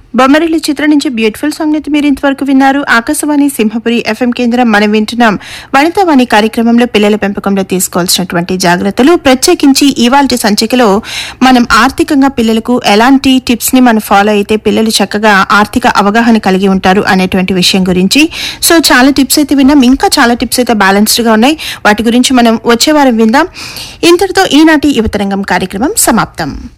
బొమ్మరిల్లు చిత్రం నుంచి beautiful song అయితే మీరు ఇంతవరకు విన్నారు. ఆకాశవాణి సింహపురి ఎఫ్ఎం కేంద్రం. మనం వింటున్నాం వనితావాణి కార్యక్రమంలో పిల్లల పెంపకంలో తీసుకోవాల్సినటువంటి జాగ్రత్తలు. ప్రత్యేకించి ఇవాల్టి సంచికలో మనం ఆర్థికంగా పిల్లలకు ఎలాంటి టిప్స్ ని మనం ఫాలో అయితే పిల్లలు చక్కగా ఆర్థిక అవగాహన కలిగి ఉంటారు అనేటువంటి విషయం గురించి. సో చాలా టిప్స్ అయితే విన్నాం, ఇంకా చాలా టిప్స్ అయితే బ్యాలెన్స్డ్ గా ఉన్నాయి. వాటి గురించి మనం వచ్చే వారం విందాం. ఇంతటితో ఈనాటి యువతరంగం కార్యక్రమం సమాప్తం.